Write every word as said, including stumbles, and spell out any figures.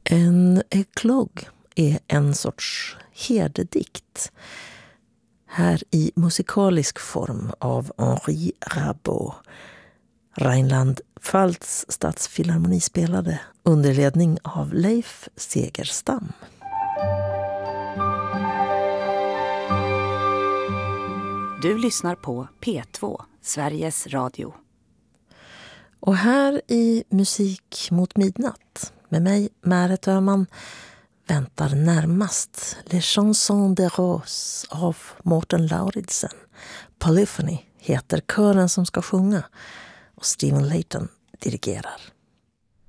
En eklogue är en sorts herdedikt. Här i musikalisk form av Henri Rabaud. Rheinland-Pfalz stadsfilharmoni spelade under ledning av Leif Segerstam. Du lyssnar på P två, Sveriges Radio. Och här i Musik mot midnatt med mig, Märet Öhman, väntar närmast Les Chansons de Rose av Mårten Lauridsen. Polyphony heter kören som ska sjunga och Stephen Layton dirigerar.